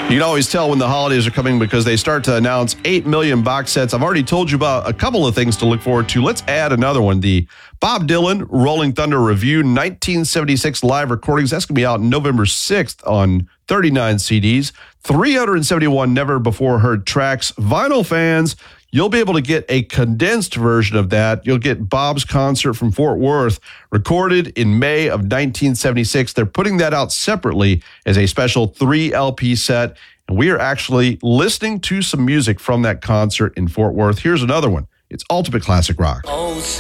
You can always tell when the holidays are coming because they start to announce 8 million box sets. I've already told you about a couple of things to look forward to. Let's add another one. The Bob Dylan Rolling Thunder Revue 1976 live recordings. That's going to be out November 6th on 39 CDs. 371 never before heard tracks. Vinyl fans, you'll be able to get a condensed version of that. You'll get Bob's concert from Fort Worth, recorded in May of 1976. They're putting that out separately as a special 3 LP set. And we are actually listening to some music from that concert in Fort Worth. Here's another one. It's Ultimate Classic Rock.